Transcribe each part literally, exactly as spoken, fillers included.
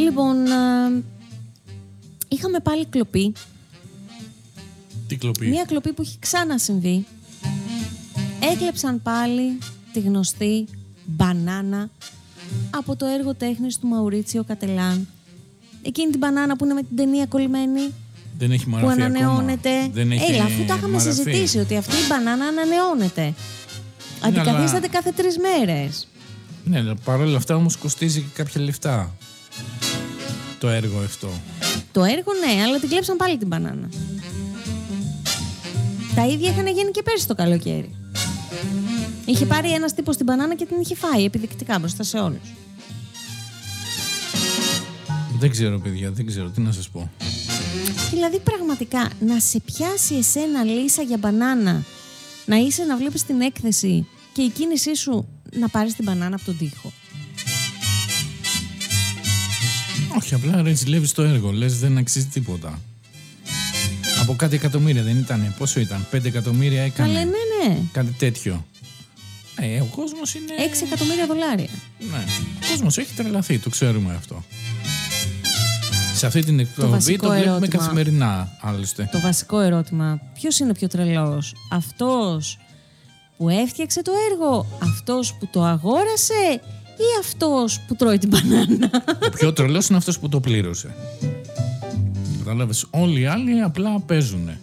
Λοιπόν, α, είχαμε πάλι κλοπή. Τι κλοπή? Μία κλοπή που έχει ξανασυμβεί. Έκλεψαν πάλι τη γνωστή μπανάνα από το έργο τέχνης του Μαουρίτσιο Κατελάν. Εκείνη την μπανάνα που είναι με την ταινία κολλημένη. Δεν έχει μαραφεί που ανανεώνεται. Ακόμα. Δεν έχει Έλα, αφού τα είχαμε μαραφεί. συζητήσει ότι αυτή η μπανάνα ανανεώνεται. Αντικαθίσταται αλλά... κάθε τρεις μέρες. Ναι, παρόλα αυτά όμως κοστίζει και κάποια λεφτά το έργο αυτό. Το έργο ναι, αλλά την κλέψαν πάλι την μπανάνα. Τα ίδια είχαν γίνει και πέρσι το καλοκαίρι. Είχε πάρει ένας τύπος την μπανάνα και την είχε φάει επιδεικτικά μπροστά σε όλους. Δεν ξέρω, παιδιά, δεν ξέρω τι να σας πω. Δηλαδή πραγματικά να σε πιάσει εσένα λύσα για μπανάνα, να είσαι να βλέπεις την έκθεση και η κίνησή σου να πάρεις την μπανάνα από τον τοίχο. Όχι, απλά ρε ζηλεύεις το έργο, λες δεν αξίζει τίποτα. Από κάτι εκατομμύρια δεν ήτανε, πόσο ήταν, πέντε εκατομμύρια έκανε. Καλέ, ναι, ναι. Κάτι τέτοιο. Ε, ο κόσμος είναι... έξι εκατομμύρια δολάρια. Ναι, ο κόσμος έχει τρελαθεί, το ξέρουμε αυτό. Σε αυτή την εκπομπή το, το βλέπουμε καθημερινά, άλλωστε. Το βασικό ερώτημα, ποιος είναι πιο τρελός, αυτός που έφτιαξε το έργο, αυτός που το αγόρασε ή αυτός που τρώει την μπανάνα? Ο πιο τρελός είναι αυτός που το πλήρωσε. Κατάλαβες, όλοι οι άλλοι απλά παίζουνε.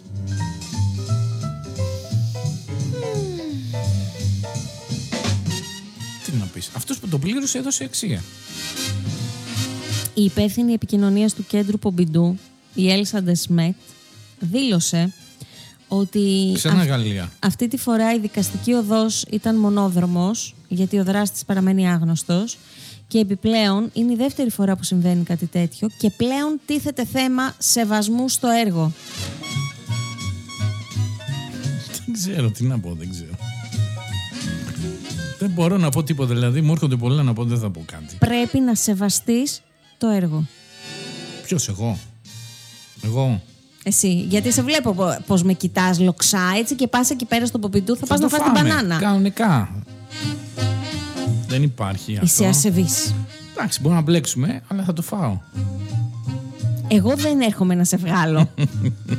Τι να πεις, αυτός που το πλήρωσε έδωσε αξία. Η υπεύθυνη επικοινωνίας του κέντρου Πομπιντού, η Έλσα Ντεσμέτ, δήλωσε ότι Ξανά Γαλλία. αυτή τη φορά η δικαστική οδός ήταν μονόδρομος, γιατί ο δράστης παραμένει άγνωστος, και επιπλέον είναι η δεύτερη φορά που συμβαίνει κάτι τέτοιο και πλέον τίθεται θέμα σεβασμού στο έργο. Δεν ξέρω τι να πω, δεν ξέρω. Δεν μπορώ να πω τίποτα, δηλαδή μου έρχονται πολλά να πω, δεν θα πω κάτι. Πρέπει να σεβαστείς το έργο. Ποιος, εγώ? Εγώ. Εσύ, γιατί σε βλέπω πως με κοιτάς λοξά έτσι και πας εκεί πέρα στο Πομπιντού, θα, θα πας να φας την μπανάνα. Κανονικά. Δεν υπάρχει αυτό. Είσαι ασεβής. Εντάξει, μπορούμε να μπλέξουμε, αλλά θα το φάω. Εγώ δεν έρχομαι να σε βγάλω.